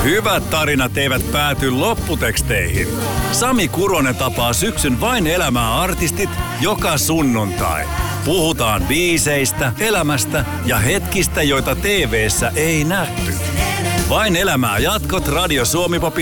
Hyvät tarinat eivät pääty lopputeksteihin. Sami Kuronen tapaa syksyn Vain elämää -artistit joka sunnuntai. Puhutaan biiseistä, elämästä ja hetkistä, joita TV:ssä ei nähty. Vain elämää -jatkot Radio Suomi Popin